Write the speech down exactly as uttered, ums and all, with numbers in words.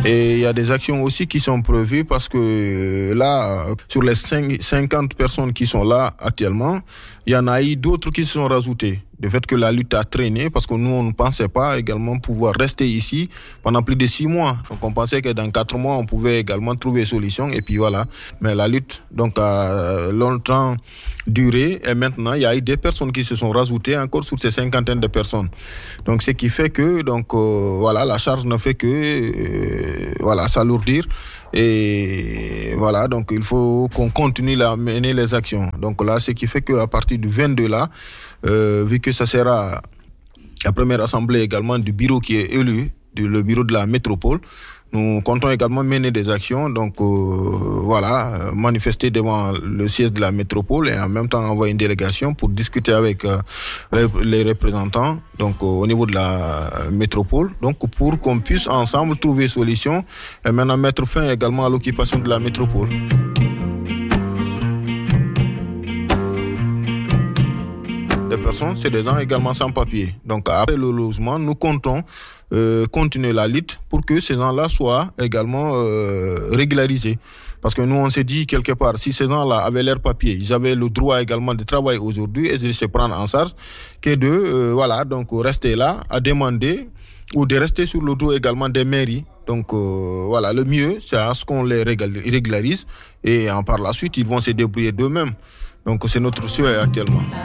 Et il y a des actions aussi qui sont prévues parce que là, sur les cinquante personnes qui sont là actuellement, il y en a eu d'autres qui se sont rajoutées. Le fait que la lutte a traîné, parce que nous, on ne pensait pas également pouvoir rester ici pendant plus de six mois. Donc, on pensait que dans quatre mois, on pouvait également trouver solution. Et puis voilà. Mais la lutte, donc, a longtemps duré. Et maintenant, il y a eu des personnes qui se sont rajoutées encore sur ces cinquantaines de personnes. Donc, ce qui fait que, donc, euh, voilà, la charge ne fait que, euh, voilà, s'alourdir. Et voilà, donc il faut qu'on continue à mener les actions. Donc là, ce qui fait qu'à partir du vingt-deux là, euh, vu que ça sera la première assemblée également du bureau qui est élu, du, le bureau de la métropole, nous comptons également mener des actions, donc euh, voilà, euh, manifester devant le siège de la métropole et en même temps envoyer une délégation pour discuter avec euh, les représentants, donc euh, au niveau de la métropole, donc pour qu'on puisse ensemble trouver solution et maintenant mettre fin également à l'occupation de la métropole. Les personnes, c'est des gens également sans papier. Donc après le logement, nous comptons euh, continuer la lutte pour que ces gens-là soient également euh, régularisés. Parce que nous, on s'est dit quelque part, si ces gens-là avaient leur papier, ils avaient le droit également de travailler aujourd'hui et de se prendre en charge, que de euh, voilà, donc rester là à demander ou de rester sur le dos également des mairies. Donc euh, voilà, le mieux, c'est à ce qu'on les régularise et en par la suite, ils vont se débrouiller d'eux-mêmes. Donc c'est notre souhait actuellement.